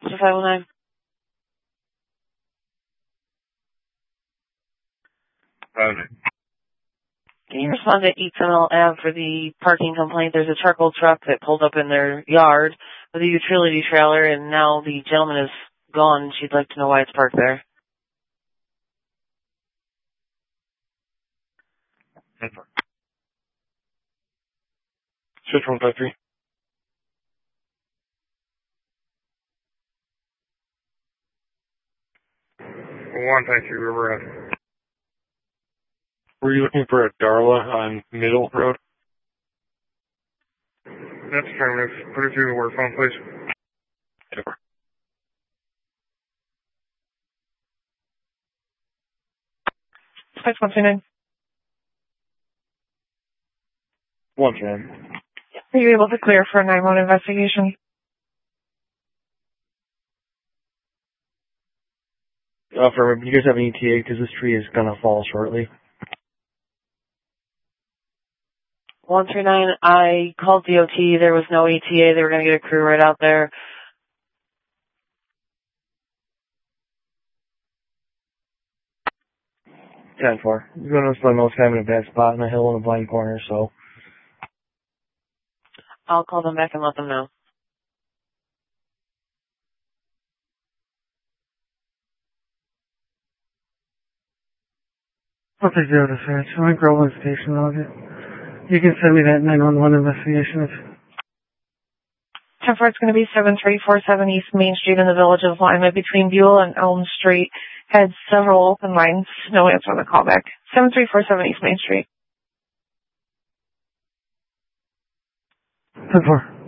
Officer 509. Can you respond to 8 Seminole Ave for the parking complaint? There's a charcoal truck that pulled up in their yard with a utility trailer, and now the gentleman is gone. She'd like to know why it's parked there. 6153. 153, Riverhead. Were you looking for a Darla on Middle Road? That's affirmative. Put it through the work phone, please. Over. Six 129. 110. Are you able to clear for a 911 investigation? Affirmative. You guys have an ETA because this tree is gonna fall shortly. 139, I called DOT. There was no ETA. They were going to get a crew right out there. You're going to spend most time in a bad spot in a hill in a blind corner, so. I'll call them back and let them know. I'll take care of this, right? So I'm Groveland Station, you can send me that 911 investigation if... 10-4, it's going to be 7347 East Main Street in the Village of Lima between Buell and Elm Street. Had several open lines. No answer on the callback. 7347 East Main Street. 10-4.